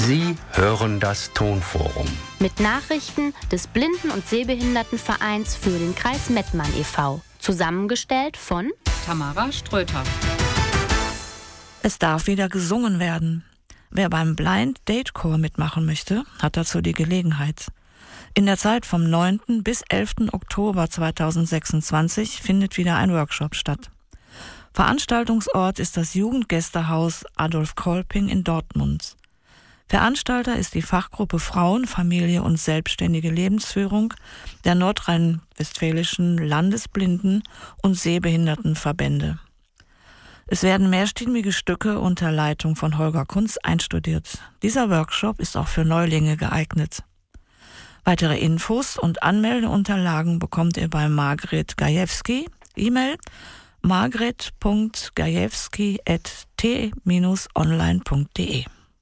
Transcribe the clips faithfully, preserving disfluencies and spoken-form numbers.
Sie hören das Tonforum. Mit Nachrichten des Blinden- und Sehbehindertenvereins für den Kreis Mettmann e V Zusammengestellt von Tamara Ströter. Es darf wieder gesungen werden. Wer beim Blind Date Chor mitmachen möchte, hat dazu die Gelegenheit. In der Zeit vom neunten bis elften Oktober zweitausendsechsundzwanzig findet wieder ein Workshop statt. Veranstaltungsort ist das Jugendgästehaus Adolf Kolping in Dortmund. Veranstalter ist die Fachgruppe Frauen, Familie und selbstständige Lebensführung der nordrhein-westfälischen Landesblinden- und Sehbehindertenverbände. Es werden mehrstimmige Stücke unter Leitung von Holger Kunz einstudiert. Dieser Workshop ist auch für Neulinge geeignet. Weitere Infos und Anmeldeunterlagen bekommt ihr bei Margret Gajewski, E-Mail margret punkt gajewski at t dash online punkt de.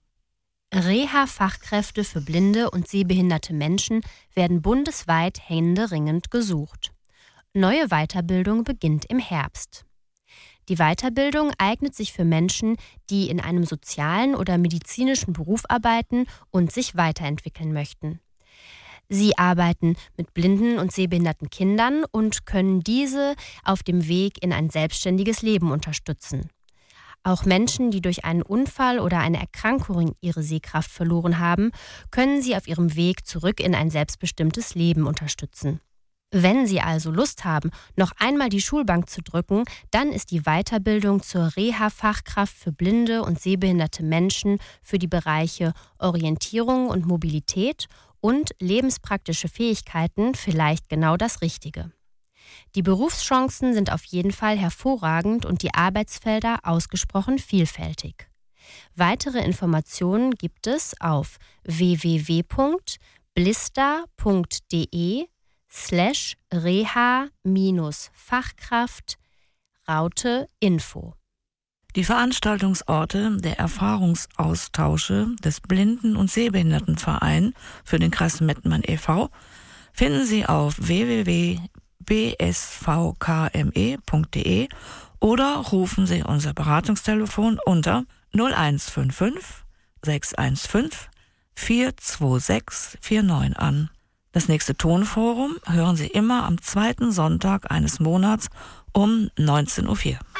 Reha-Fachkräfte für blinde und sehbehinderte Menschen werden bundesweit händeringend gesucht. Neue Weiterbildung beginnt im Herbst. Die Weiterbildung eignet sich für Menschen, die in einem sozialen oder medizinischen Beruf arbeiten und sich weiterentwickeln möchten. Sie arbeiten mit blinden und sehbehinderten Kindern und können diese auf dem Weg in ein selbstständiges Leben unterstützen. Auch Menschen, die durch einen Unfall oder eine Erkrankung ihre Sehkraft verloren haben, können sie auf ihrem Weg zurück in ein selbstbestimmtes Leben unterstützen. Wenn Sie also Lust haben, noch einmal die Schulbank zu drücken, dann ist die Weiterbildung zur Reha-Fachkraft für blinde und sehbehinderte Menschen für die Bereiche Orientierung und Mobilität und lebenspraktische Fähigkeiten vielleicht genau das Richtige. Die Berufschancen sind auf jeden Fall hervorragend und die Arbeitsfelder ausgesprochen vielfältig. Weitere Informationen gibt es auf w w w punkt blister punkt de slash reha minus Fachkraft Raute Info. Die Veranstaltungsorte der Erfahrungsaustausche des Blinden- und Sehbehindertenverein für den Kreis Mettmann e V finden Sie auf w w w punkt b s v k m e punkt de oder rufen Sie unser Beratungstelefon unter null eins fünf fünf sechs eins fünf vier zwei sechs vier neun an. Das nächste Tonforum hören Sie immer am zweiten Sonntag eines Monats um neunzehn Uhr vier.